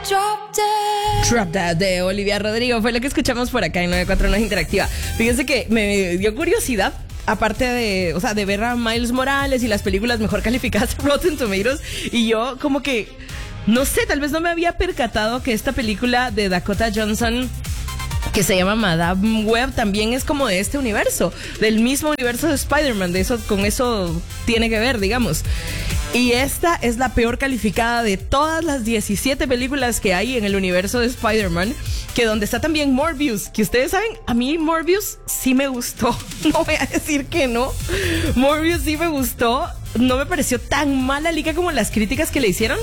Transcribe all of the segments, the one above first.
Drop Dead de Olivia Rodrigo fue lo que escuchamos por acá en 949 Interactiva. Fíjense que me dio curiosidad, aparte de ver a Miles Morales y las películas mejor calificadas en Rotten Tomatoes, y yo como que, no sé, tal vez no me había percatado que esta película de Dakota Johnson, que se llama Madame Web, también es como de este universo, del mismo universo de Spider-Man, con eso tiene que ver, digamos. Y esta es la peor calificada de todas las 17 películas que hay en el universo de Spider-Man, que donde está también Morbius, que ustedes saben, a mí Morbius sí me gustó, no voy a decir que no, Morbius sí me gustó, no me pareció tan mala liga como las críticas que le hicieron.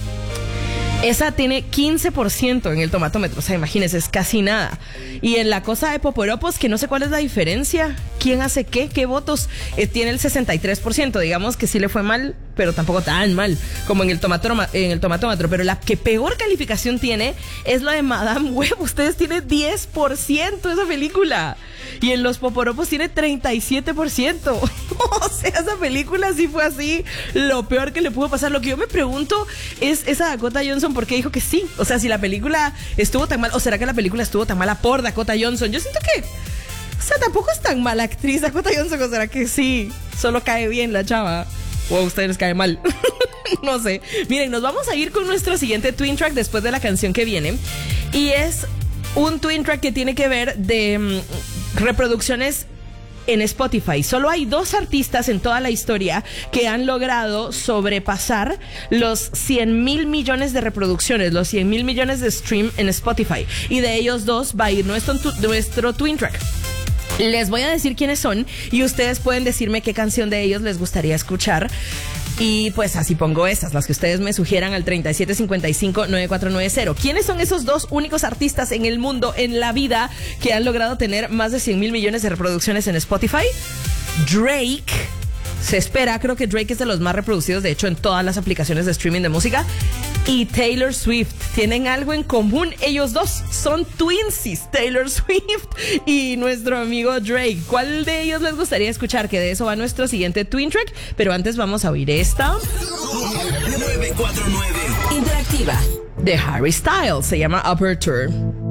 Esa tiene 15% en el tomatómetro, o sea, imagínense, es casi nada. Y en la cosa de Poporopos, que no sé cuál es la diferencia, quién hace qué votos, tiene el 63%, digamos que sí le fue mal, pero tampoco tan mal como en el tomatómetro. Pero la que peor calificación tiene es la de Madame Web. Ustedes tienen 10% esa película. Y en los Poporopos tiene 37%. O sea, esa película sí fue así lo peor que le pudo pasar. Lo que yo me pregunto es esa Dakota Johnson, ¿por qué dijo que sí? O sea, si la película estuvo tan mal, ¿o será que la película estuvo tan mala por Dakota Johnson? Yo siento que, o sea, tampoco es tan mala actriz Dakota Johnson, ¿o será que sí? Solo cae bien la chava. O a ustedes les cae mal. No sé. Miren, nos vamos a ir con nuestro siguiente twin track después de la canción que viene. Y es un twin track que tiene que ver de reproducciones en Spotify. Solo hay 2 artistas en toda la historia que han logrado sobrepasar los 100,000 millones de reproducciones, los 100,000 millones de stream en Spotify. Y de ellos 2 va a ir nuestro twin track. Les voy a decir quiénes son y ustedes pueden decirme qué canción de ellos les gustaría escuchar. Y pues así pongo esas, las que ustedes me sugieran al 3755-9490. ¿Quiénes son esos 2 únicos artistas en el mundo, en la vida, que han logrado tener más de 100,000 millones de reproducciones en Spotify? Drake. Se espera, creo que Drake es de los más reproducidos, de hecho, en todas las aplicaciones de streaming de música. Y Taylor Swift. Tienen algo en común. Ellos 2 son twinsies, Taylor Swift y nuestro amigo Drake. ¿Cuál de ellos les gustaría escuchar? Que de eso va nuestro siguiente twin track. Pero antes vamos a oír esta. 949 Interactiva de Harry Styles. Se llama Upper Tour.